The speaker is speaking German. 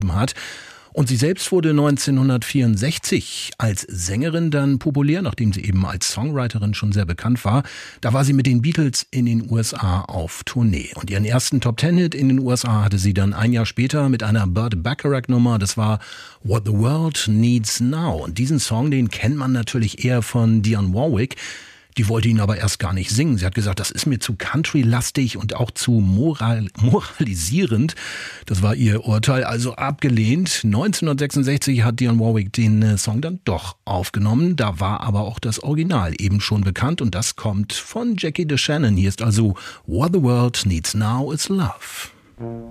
gegeben hat. Und sie selbst wurde 1964 als Sängerin dann populär, nachdem sie eben als Songwriterin schon sehr bekannt war. Da war sie mit den Beatles in den USA auf Tournee. Und ihren ersten Top-10-Hit in den USA hatte sie dann ein Jahr später mit einer Burt Bacharach-Nummer. Das war What the World Needs Now. Und diesen Song, den kennt man natürlich eher von Dionne Warwick. Die wollte ihn aber erst gar nicht singen. Sie hat gesagt, das ist mir zu country-lastig und auch zu moralisierend. Das war ihr Urteil, also abgelehnt. 1966 hat Dionne Warwick den Song dann doch aufgenommen. Da war aber auch das Original eben schon bekannt und das kommt von Jackie DeShannon. Hier ist also What the World Needs Now is Love.